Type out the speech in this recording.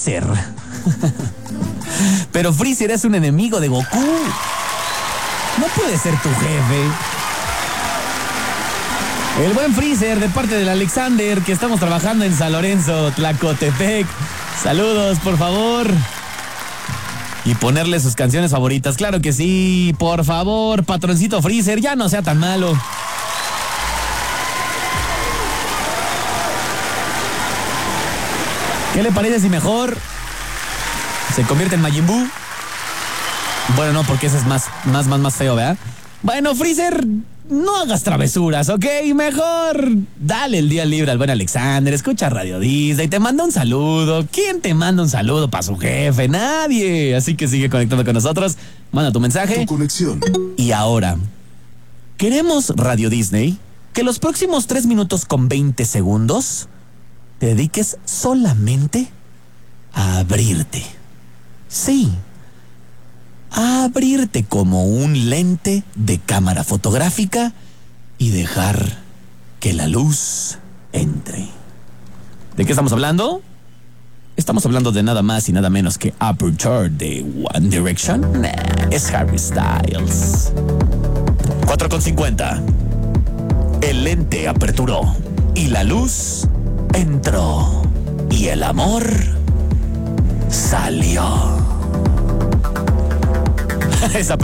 Freezer. Pero Freezer es un enemigo de Goku. No puede ser tu jefe. El buen Freezer, de parte del Alexander, que estamos trabajando en San Lorenzo, Tlacotepec. Saludos, por favor. Y ponerle sus canciones favoritas. Claro que sí, por favor, patroncito Freezer, ya no sea tan malo. ¿Qué le parece si mejor se convierte en Majin Buu? Bueno, no, porque ese es más feo, ¿verdad? Bueno, Freezer, no hagas travesuras, ¿ok? Mejor dale el día libre al buen Alexander, escucha Radio Disney, te manda un saludo. ¿Quién te manda un saludo para su jefe? Nadie. Así que sigue conectando con nosotros, manda tu mensaje. Tu conexión. Y ahora, queremos, Radio Disney, que los próximos 3 minutos con 20 segundos te dediques solamente a abrirte. Sí, a abrirte como un lente de cámara fotográfica y dejar que la luz entre. ¿De qué estamos hablando? Estamos hablando de nada más y nada menos que Aperture de One Direction. Es Harry Styles. 4:50. El lente aperturó y la luz entró y el amor salió. Esa